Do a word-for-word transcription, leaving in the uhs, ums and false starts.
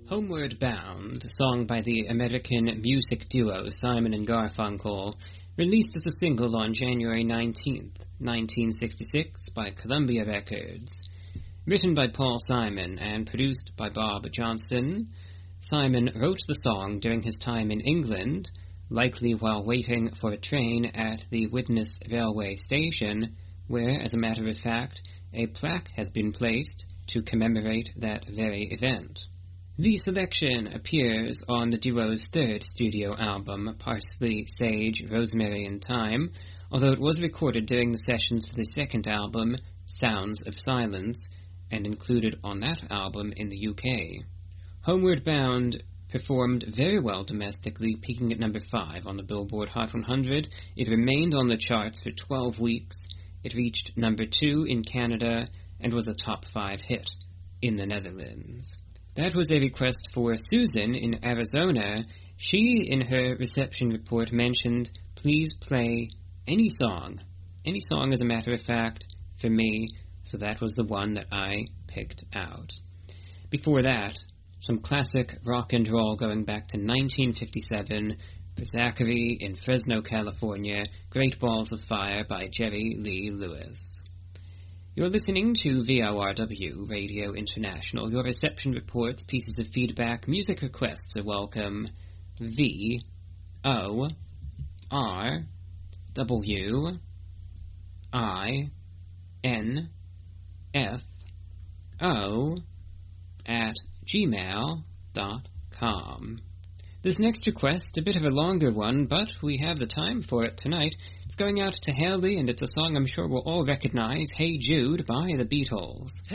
Homeward Bound, a song by the American music duo Simon and Garfunkel, released as a single on January nineteenth, nineteen sixty-six by Columbia Records. Written by Paul Simon and produced by Bob Johnston, Simon wrote the song during his time in England, likely while waiting for a train at the Widnes railway station, where, as a matter of fact, a plaque has been placed to commemorate that very event. The selection appears on the duo's third studio album, Parsley, Sage, Rosemary and Thyme, although it was recorded during the sessions for the second album, Sounds of Silence, and included on that album in the U K. Homeward Bound performed very well domestically, peaking at number five on the Billboard Hot one hundred. It remained on the charts for twelve weeks. It reached number two in Canada and was a top five hit in the Netherlands. That was a request for Susan in Arizona. She, in her reception report, mentioned, please play any song. Any song, as a matter of fact, for me, so that was the one that I picked out. Before that, some classic rock and roll going back to nineteen fifty-seven, for Zachary in Fresno, California, Great Balls of Fire by Jerry Lee Lewis. You're listening to V O R W Radio International. Your reception reports, pieces of feedback, music requests are welcome. V O R W I N F O at gmail dot com. This next request, a bit of a longer one, but we have the time for it tonight. It's going out to Haley, and it's a song I'm sure we'll all recognize, Hey Jude by the Beatles.